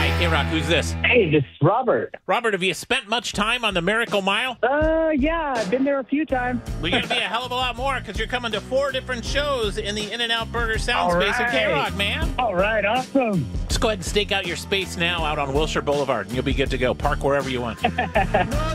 Hi, K-Rock. Who's this? Hey, this is Robert. Robert, have you spent much time on the Miracle Mile? Yeah, I've been there a few times. We're going to be a hell of a lot more because you're coming to 4 different shows in the In-N-Out Burger sound space of K-Rock, man. All right, awesome. Just go ahead and stake out your space now out on Wilshire Boulevard, and you'll be good to go. Park wherever you want.